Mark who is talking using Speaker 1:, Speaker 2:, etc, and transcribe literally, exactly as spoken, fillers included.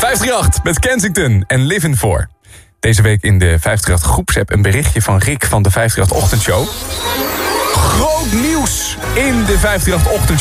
Speaker 1: vijfdrieëntacht met Kensington en Living For. Deze week in de vijfdrieëntacht groepsapp een berichtje van Rick van de vijfdrieëntacht Ochtendshow. Groot nieuws in de vijfdrieëntacht Ochtendshow.